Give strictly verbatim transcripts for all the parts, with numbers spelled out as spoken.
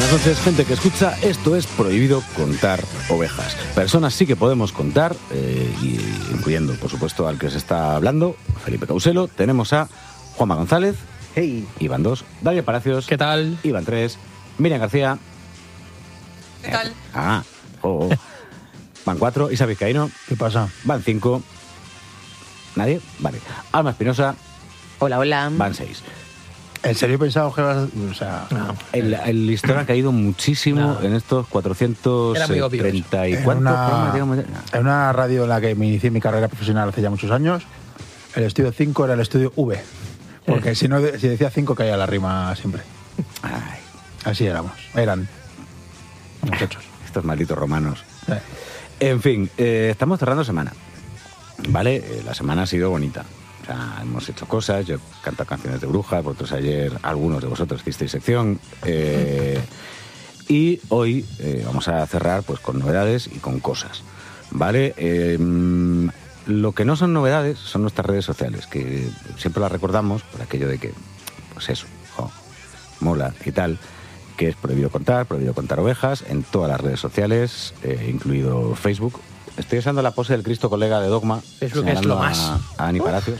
buenas noches, gente que escucha. Esto es Prohibido Contar Ovejas. Personas sí que podemos contar, eh, y incluyendo, por supuesto, al que os está hablando, Felipe Causelo. Tenemos a Juanma González. Hey. Iván dos. Daniel Palacios. ¿Qué tal? Iván tres. Miriam García. ¿Qué tal? Ah, oh, oh. Van cuatro. Isa Vizcaíno. ¿Qué pasa? Van cinco. ¿Nadie? Vale. Alma Espinosa. Hola, hola. Van seis. ¿En serio he pensado que vas a...? O sea... No. El, el listón ha caído muchísimo No. en estos cuatrocientos Era muy obvio treinta y En cuántos una, programas, digamos. en una radio en la que me inicié mi carrera profesional hace ya muchos años, el estudio cinco era el estudio V. Porque si no, si decía cinco caía la rima siempre. Ay, Así éramos. Eran muchachos. estos malditos romanos. Eh. En fin, eh, estamos cerrando semana. ¿Vale? Eh, la semana ha sido bonita. O sea, hemos hecho cosas. Yo he cantado canciones de brujas. Vosotros ayer, algunos de vosotros hicisteis sección. Eh, y hoy eh, vamos a cerrar pues con novedades y con cosas. ¿Vale? Eh, lo que no son novedades son nuestras redes sociales, que siempre las recordamos por aquello de que, pues eso, jo, mola y tal, que es prohibido contar, prohibido contar ovejas, en todas las redes sociales, eh, incluido Facebook. Estoy usando la pose del Cristo colega de Dogma, Facebook es señalando lo más. a, a Ani Palacios.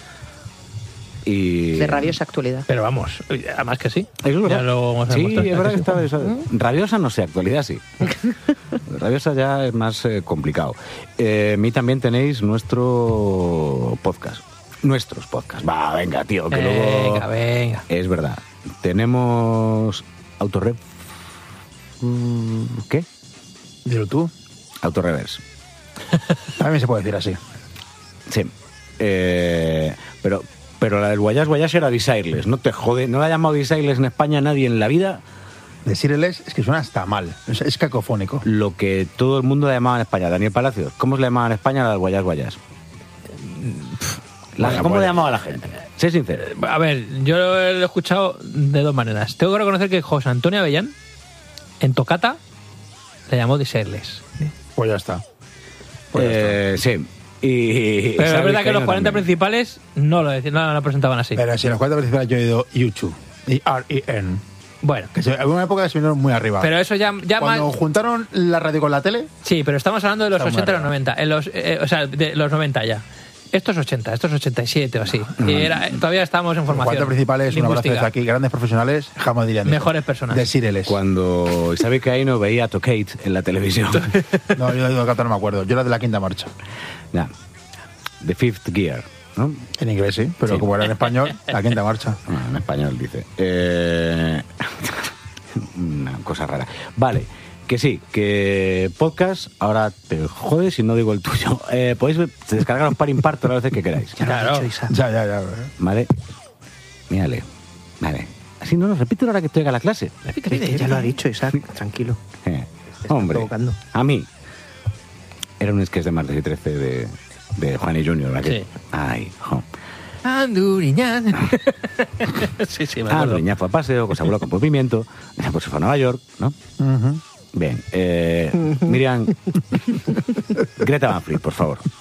Y... De rabiosa actualidad. Pero vamos, además que sí. Eso es verdad. Ya lo hemos sí, demostrado. es verdad que está eso- rabiosa, no sé, actualidad sí. Rabiosa ya es más eh, complicado. Eh, mí también tenéis nuestro podcast. Nuestros podcasts. Va, venga, tío, que luego... Venga, venga. Es verdad. Tenemos Autorep. Mm, ¿Qué? Dilo tú. Autoreverse. También se puede decir así. Sí. Eh, pero, pero la del Guayas Guayas era Desireless. No te jode. No la ha llamado Desireless en España nadie en la vida. Decirles es que suena hasta mal. Es, es cacofónico. Lo que todo el mundo la llamaba en España. Daniel Palacios, ¿cómo se le llamaba en España la del Guayas Guayas? La- Bueno, ¿Cómo pues- le llamaba a la gente? Sé sincero. A ver, yo lo he escuchado de dos maneras. Tengo que reconocer que José Antonio Avellán, en Tocata, le llamó Desireless. Pues ya está. Pues ya Eh, sí. Y, Pero es ¿sabes verdad que los no cuarenta también? principales no lo, decían, no lo presentaban así. está. Pero si en los cuatro principales yo he oído YouTube y R E N. Bueno, Que se, hubo una época que se vinieron muy arriba. pero eso ya, ya Cuando más... juntaron la radio con la tele, Sí, pero estamos hablando de los Está muy ochenta y los arriba. noventa. En los, eh, o sea, de los noventa ya. Estos ochenta, estos ochenta y siete o así. Y era, todavía estamos en los formación. cuatro principales, un abrazo lingüística. desde aquí, grandes profesionales, jamás dirían eso. Mejores personas. Decirles. Cuando Isabel Caíno veía a Tocate en la televisión. No, yo de Tocata no me acuerdo. Yo era de la quinta marcha. Nah. The Fifth Gear, ¿no? En inglés, sí, pero Sí. como era en español, la quinta marcha. Ah, en español dice. Eh, Una cosa rara. Vale, que sí, que podcast, ahora te jodes si no digo el tuyo. Eh, podéis descargaros par impar todas las veces que queráis. Claro. Ya, ya, ya. Vale. Mírale. Vale. Así no, no, repítelo ahora que estoy a la clase. Ya lo ha dicho Isaac, tranquilo. Eh, Te está hombre, provocando. a mí era un sketch de Martes y trece de, de Juani Junior ¿verdad? Sí. Ay, jo. Anduriñán. sí, sí, me Ah, acuerdo. Doña fue a paseo, cosa voló con pimiento, pues se fue a Nueva York, ¿no? Ujú. Bien, eh, Miriam, Greta Van Fleet, por favor.